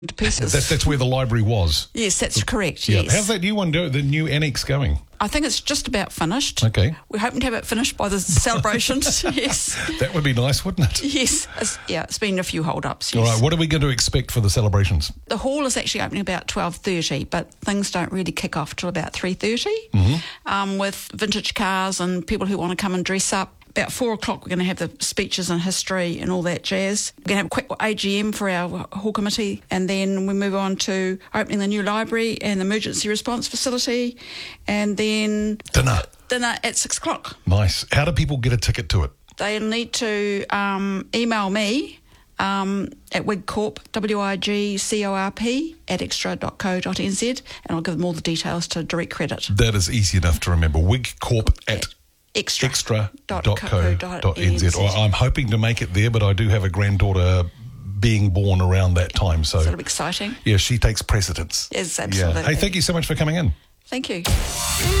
to pieces. That's where the library was. Yes, that's correct. Yeah. Yes. How's that new one, the new annex going? I think it's just about finished. Okay. We're hoping to have it finished by the celebrations. Yes. That would be nice, wouldn't it? Yes. It's been a few hold-ups. Yes. All right, what are we going to expect for the celebrations? The hall is actually opening about 12:30, but things don't really kick off till about 3:30, with vintage cars and people who want to come and dress up. About 4 o'clock, we're going to have the speeches and history and all that jazz. We're going to have a quick AGM for our hall committee, and then we move on to opening the new library and the emergency response facility, and then Dinner at 6 o'clock. Nice. How do people get a ticket to it? They need to email me at wigcorp, WIGCORP, at extra.co.nz, and I'll give them all the details to direct credit. That is easy enough to remember. Wigcorp at extra.co.nz. Well, I'm hoping to make it there, but I do have a granddaughter being born around that time. So sort of exciting. Yeah, she takes precedence. Yes, absolutely. Yeah. Hey, thank you so much for coming in. Thank you.